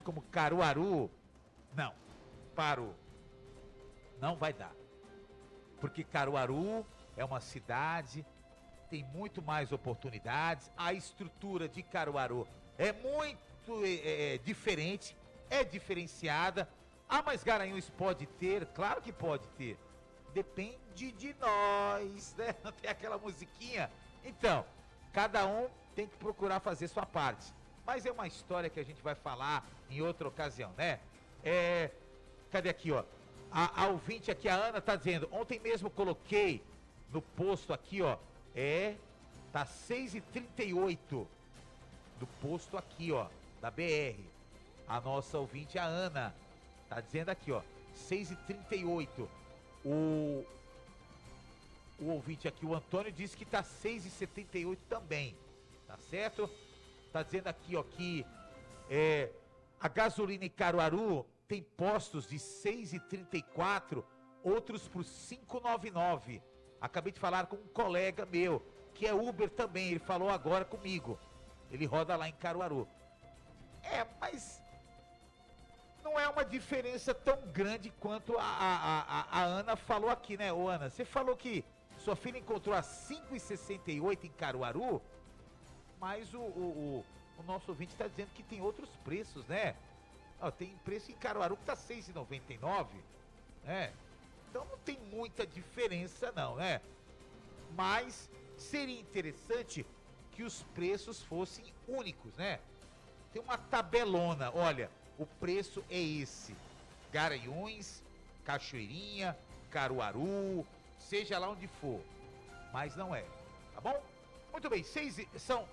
como Caruaru, não, parou. Não vai dar. Porque Caruaru é uma cidade, tem muito mais oportunidades, a estrutura de Caruaru é muito diferente, é diferenciada. Ah, mas Garanhuns pode ter? Claro que pode ter. Depende de nós, né? Não tem aquela musiquinha? Então, cada um tem que procurar fazer sua parte. Mas é uma história que a gente vai falar em outra ocasião, né? Cadê aqui, ó? A ouvinte aqui, a Ana, tá dizendo, ontem mesmo coloquei no posto aqui, ó, tá 6h38 do posto aqui, ó, da BR. A nossa ouvinte, a Ana, tá dizendo aqui, ó, 6h38. O ouvinte aqui, o Antônio, disse que tá 6h78 também, tá certo? Tá dizendo aqui, ó, que a gasolina em Caruaru tem postos de 6h34, outros por 5,99. Acabei de falar com um colega meu, que é Uber também, ele falou agora comigo. Ele roda lá em Caruaru. Mas não é uma diferença tão grande quanto a Ana falou aqui, né, ô Ana? Você falou que sua filha encontrou a 5,68 em Caruaru, mas o nosso ouvinte está dizendo que tem outros preços, né? Ó, tem preço em Caruaru que tá 6,99, né? Então não tem muita diferença não, né? Mas seria interessante que os preços fossem únicos, né? Tem uma tabelona, olha, o preço é esse. Garanhuns, Cachoeirinha, Caruaru, seja lá onde for. Mas não é, tá bom? Muito bem, são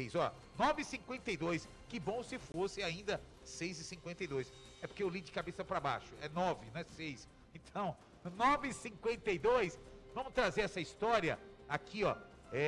9h52. Que bom se fosse ainda 6h52. É porque eu li de cabeça para baixo. É 9, não é 6. Então, 9h52. Vamos trazer essa história aqui, ó.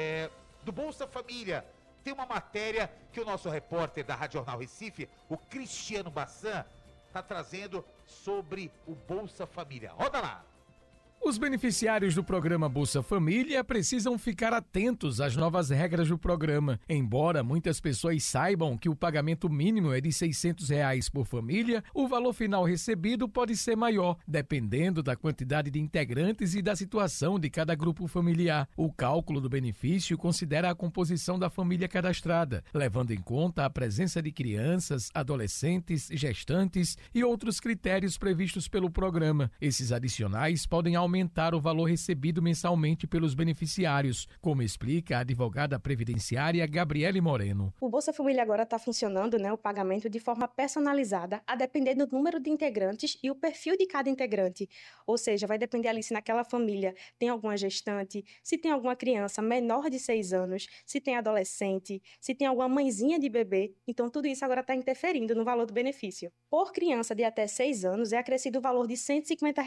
Do Bolsa Família. Tem uma matéria que o nosso repórter da Rádio Jornal Recife, o Cristiano Bassan, tá trazendo sobre o Bolsa Família. Roda lá! Os beneficiários do programa Bolsa Família precisam ficar atentos às novas regras do programa. Embora muitas pessoas saibam que o pagamento mínimo é de R$ 600 por família, o valor final recebido pode ser maior, dependendo da quantidade de integrantes e da situação de cada grupo familiar. O cálculo do benefício considera a composição da família cadastrada, levando em conta a presença de crianças, adolescentes, gestantes e outros critérios previstos pelo programa. Esses adicionais podem aumentar o valor recebido mensalmente pelos beneficiários, como explica a advogada previdenciária Gabriele Moreno. O Bolsa Família agora está funcionando, o pagamento de forma personalizada, a depender do número de integrantes e o perfil de cada integrante. Ou seja, vai depender ali se naquela família tem alguma gestante, se tem alguma criança menor de 6 anos, se tem adolescente, se tem alguma mãezinha de bebê. Então, tudo isso agora está interferindo no valor do benefício. Por criança de até 6 anos, é acrescido o valor de R$ 150.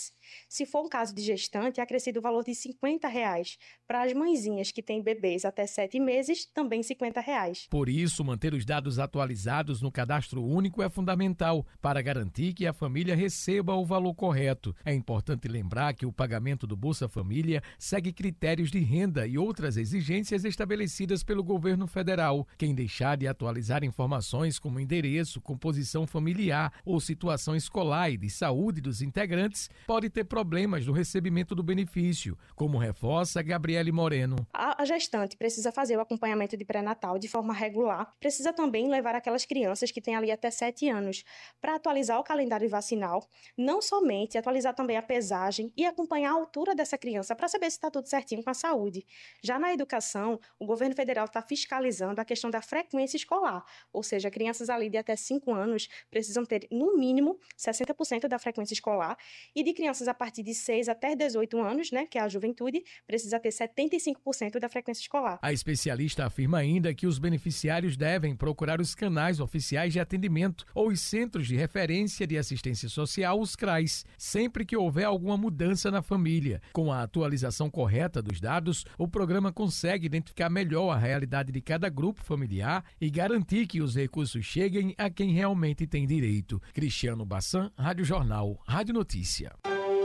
Se for um caso de gestante, é acrescido o valor de R$ 50. Para as mãezinhas que têm bebês até 7 meses, também R$ 50. Por isso, manter os dados atualizados no cadastro único é fundamental para garantir que a família receba o valor correto. É importante lembrar que o pagamento do Bolsa Família segue critérios de renda e outras exigências estabelecidas pelo governo federal. Quem deixar de atualizar informações como endereço, composição familiar ou situação escolar e de saúde dos integrantes pode ter problemas no recebimento do benefício, como reforça Gabriele Moreno. A gestante precisa fazer o acompanhamento de pré-natal de forma regular, precisa também levar aquelas crianças que têm ali até 7 anos para atualizar o calendário vacinal, não somente atualizar também a pesagem e acompanhar a altura dessa criança para saber se está tudo certinho com a saúde. Já na educação, o governo federal está fiscalizando a questão da frequência escolar, ou seja, crianças ali de até 5 anos precisam ter, no mínimo, 60% da frequência escolar, e de crianças a partir de 6 até 18 anos, que é a juventude, precisa ter 75% da frequência escolar. A especialista afirma ainda que os beneficiários devem procurar os canais oficiais de atendimento ou os centros de referência de assistência social, os CRAs, sempre que houver alguma mudança na família. Com a atualização correta dos dados, o programa consegue identificar melhor a realidade de cada grupo familiar e garantir que os recursos cheguem a quem realmente tem direito. Cristiano Bassan, Rádio Jornal, Rádio Notícia.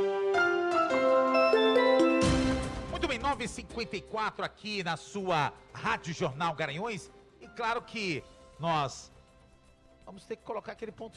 Muito bem, 9h54 aqui na sua Rádio Jornal Garanhuns. E claro que nós vamos ter que colocar aquele ponto